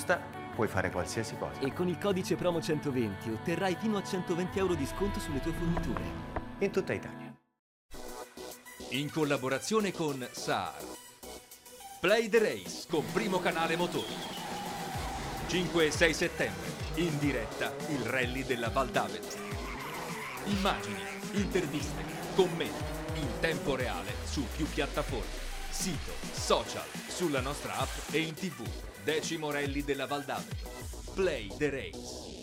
giusta, puoi fare qualsiasi cosa. E con il codice promo 120 otterrai fino a 120 euro di sconto sulle tue forniture. In tutta Italia. In collaborazione con SAR. Play the Race con Primo Canale Motori. 5 e 6 settembre, in diretta il rally della Val d'Avelta. Immagini, interviste, commenti, in tempo reale su più piattaforme. Sito, social, sulla nostra app e in TV. 10° rally della Val d'Avelta. Play the Race.